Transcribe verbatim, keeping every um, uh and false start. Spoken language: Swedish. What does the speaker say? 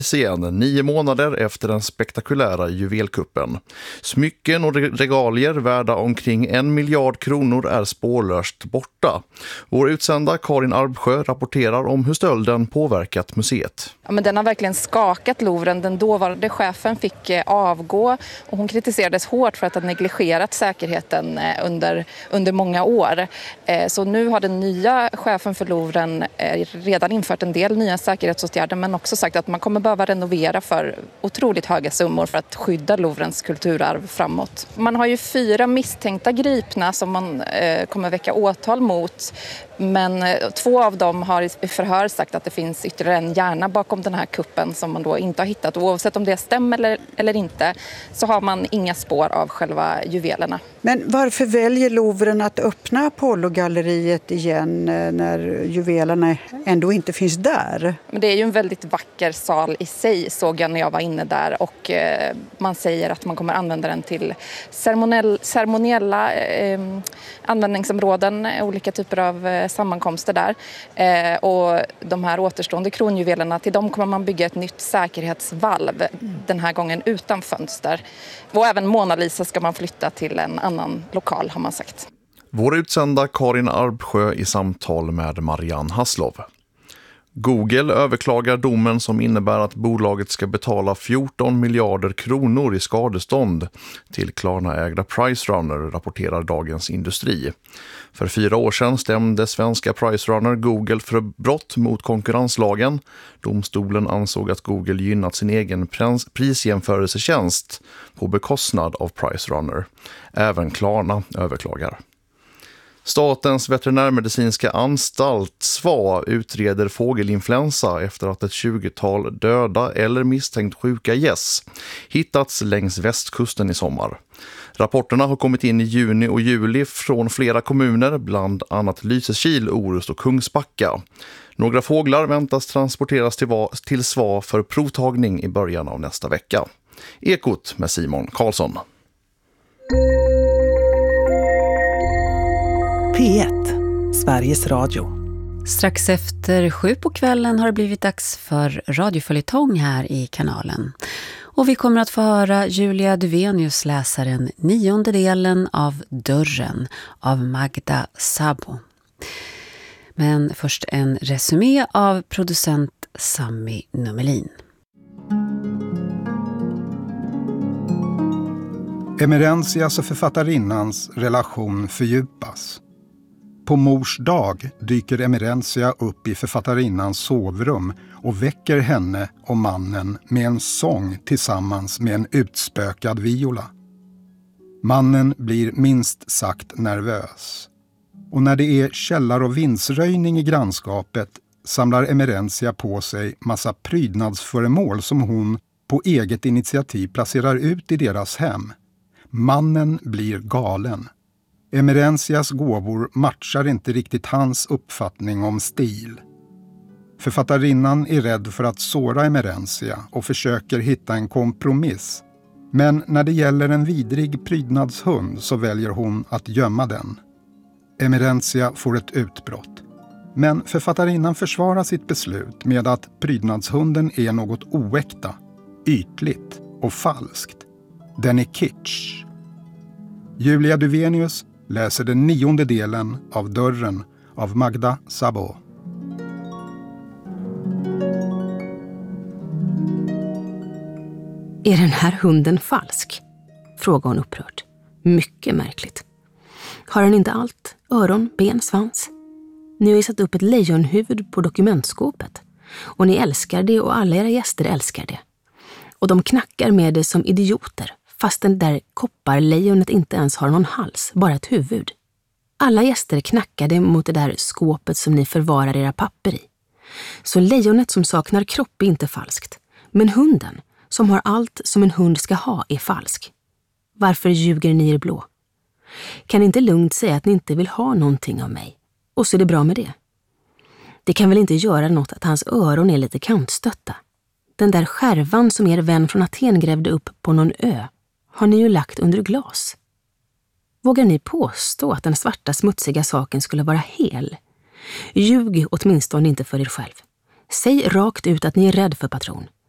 Igen, nio månader efter den spektakulära juvelkuppen. Smycken och regalier värda omkring en miljard kronor är spårlöst borta. Vår utsända Karin Arbsjö rapporterar om hur stölden påverkat museet. Ja, men den har verkligen skakat Louvren. Den dåvarande chefen fick avgå och hon kritiserades hårt för att ha negligerat säkerheten under, under många år. Så nu har den nya chefen för Louvren redan infört en del nya säkerhetsåtgärder, men också sagt att man kommer behöva renovera för otroligt höga summor för att skydda Louvrens kulturarv framåt. Man har ju fyra misstänkta gripna som man eh, kommer väcka åtal mot, men eh, två av dem har i förhör sagt att det finns ytterligare en hjärna bakom den här kuppen som man då inte har hittat. Och oavsett om det stämmer eller, eller inte så har man inga spår av själva juvelerna. Men varför väljer Louvren att öppna Apollo-galleriet igen när juvelerna ändå inte finns där? Men det är ju en väldigt vacker sal i sig, såg jag när jag var inne där, och eh, man säger att man kommer använda den till ceremoniell, ceremoniella eh, användningsområden, olika typer av eh, sammankomster där. Eh, och de här återstående kronjuvelerna, till dem kommer man bygga ett nytt säkerhetsvalv, den här gången utan fönster. Och även Mona Lisa ska man flytta till en annan lokal, har man sagt. Vår utsända Karin Arbsjö i samtal med Marianne Hasslov. Google överklagar domen som innebär att bolaget ska betala fjorton miljarder kronor i skadestånd till Klarna-ägda PriceRunner, rapporterar Dagens Industri. För fyra år sedan stämde svenska PriceRunner Google för brott mot konkurrenslagen. Domstolen ansåg att Google gynnat sin egen prisjämförelsetjänst på bekostnad av PriceRunner. Även Klarna överklagar. Statens veterinärmedicinska anstalt S V A utreder fågelinfluensa efter att ett tjugotal döda eller misstänkt sjuka gäss hittats längs västkusten i sommar. Rapporterna har kommit in i juni och juli från flera kommuner, bland annat Lysekil, Orust och Kungsbacka. Några fåglar väntas transporteras till S V A för provtagning i början av nästa vecka. Ekot med Simon Karlsson. P ett, Sveriges Radio. Strax efter sju på kvällen har det blivit dags för radioföljetong här i kanalen. Och vi kommer att få höra Julia Duvenius läsa den nionde delen av Dörren av Magda Szabo. Men först en resumé av producent Sami Numelin. Emerenzias och författarinnans relation fördjupas. På mors dag dyker Emerenzia upp i författarinnans sovrum och väcker henne och mannen med en sång tillsammans med en utspökad viola. Mannen blir minst sagt nervös. Och när det är källar- och vindsröjning i grannskapet samlar Emerenzia på sig massa prydnadsföremål som hon på eget initiativ placerar ut i deras hem. Mannen blir galen. Emerenzias gåvor matchar inte riktigt hans uppfattning om stil. Författarinnan är rädd för att såra Emerenzia och försöker hitta en kompromiss. Men när det gäller en vidrig prydnadshund så väljer hon att gömma den. Emerenzia får ett utbrott. Men författarinnan försvarar sitt beslut med att prydnadshunden är något oäkta, ytligt och falskt. Den är kitsch. Julia Duvenius läser den nionde delen av Dörren av Magda Szabo. Är den här hunden falsk? Frågar hon upprört. Mycket märkligt. Har den inte allt? Öron, ben, svans? Ni har ju satt upp ett lejonhuvud på dokumentskåpet. Och ni älskar det och alla era gäster älskar det. Och de knackar med det som idioter. Fast den där kopparlejonet inte ens har någon hals, bara ett huvud. Alla gäster knackade mot det där skåpet som ni förvarar era papper i. Så lejonet som saknar kropp är inte falskt. Men hunden, som har allt som en hund ska ha, är falsk. Varför ljuger ni er blå? Kan inte lugnt säga att ni inte vill ha någonting av mig? Och så är det bra med det. Det kan väl inte göra något att hans öron är lite kantstötta. Den där skärvan som er vän från Aten grävde upp på någon ö har ni ju lagt under glas. Vågar ni påstå att den svarta smutsiga saken skulle vara hel? Ljug åtminstone inte för er själv. Säg rakt ut att ni är rädd för patron.